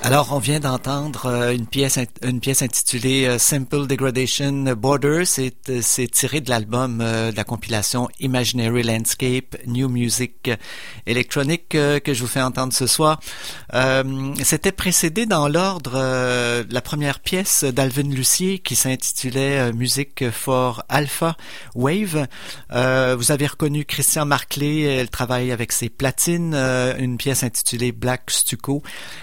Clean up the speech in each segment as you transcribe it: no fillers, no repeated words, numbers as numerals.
Alors, on vient d'entendre une pièce intitulée Simple Degradation Border. C'est tiré de l'album de la compilation Imaginary Landscape New Music Electronic que je vous fais entendre ce soir. C'était précédé dans l'ordre la première pièce d'Alvin Lucier qui s'intitulait Music for Alpha Wave. Vous avez reconnu Christian Marclay, elle travaille avec ses platines, une pièce intitulée Black Stucco.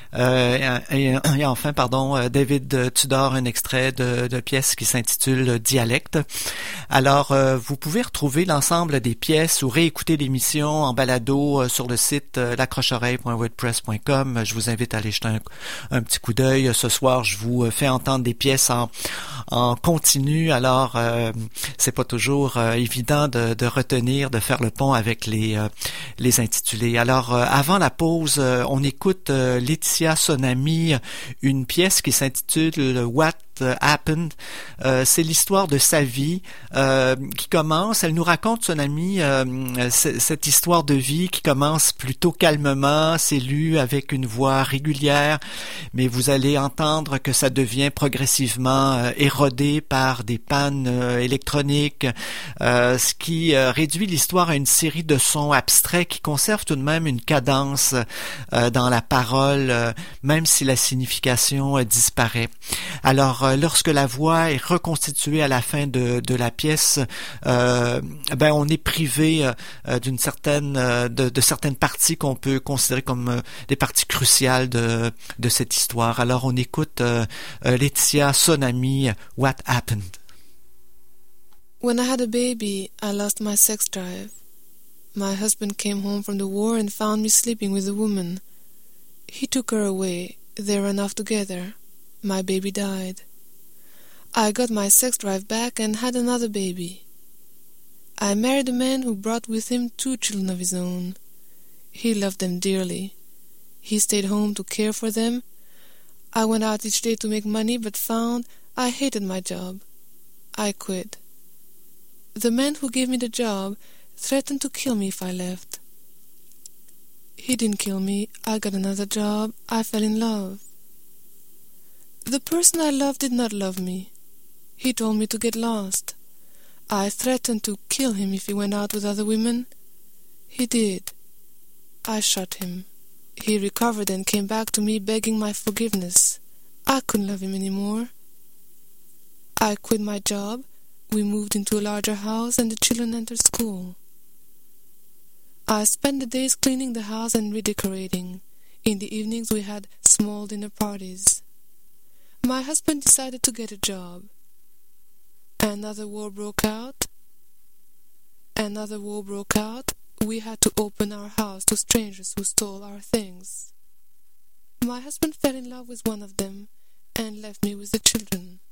Et enfin, David Tudor, un extrait de pièce qui s'intitule Dialecte. Alors, vous pouvez retrouver l'ensemble des pièces ou réécouter l'émission en balado sur le site l'accroche-oreille.wordpress.com. Je vous invite à aller jeter un petit coup d'œil. Ce soir, je vous fais entendre des pièces en continu. Alors, c'est pas toujours évident de retenir, de faire le pont avec les intitulés. Alors, avant la pause, on écoute Laetitia Sonami, une pièce qui s'intitule What Happened. C'est l'histoire de sa vie qui commence. Elle nous raconte, Sonami, cette histoire de vie qui commence plutôt calmement. C'est lu avec une voix régulière, mais vous allez entendre que ça devient progressivement érodé par des pannes électroniques, ce qui réduit l'histoire à une série de sons abstraits qui conservent tout de même une cadence dans la parole, même si la signification disparaît. Alors, lorsque la voix est reconstituée à la fin de la pièce, on est privé d'une certaine de certaines parties qu'on peut considérer comme des parties cruciales de cette histoire. Alors, on écoute Laetitia Sonami, What Happened? When I had a baby, I lost my sex drive. My husband came home from the war and found me sleeping with a woman. He took her away. They ran off together. My baby died. I got my sex drive back and had another baby. I married a man who brought with him 2 children of his own. He loved them dearly. He stayed home to care for them. I went out each day to make money, but found I hated my job. I quit. The man who gave me the job threatened to kill me if I left. He didn't kill me. I got another job. I fell in love. The person I loved did not love me. He told me to get lost. I threatened to kill him if he went out with other women. He did. I shot him. He recovered and came back to me begging my forgiveness. I couldn't love him anymore. I quit my job. We moved into a larger house and the children entered school. I spent the days cleaning the house and redecorating. In the evenings we had small dinner parties. My husband decided to get a job. Another war broke out. We had to open our house to strangers who stole our things. My husband fell in love with one of them and left me with the children.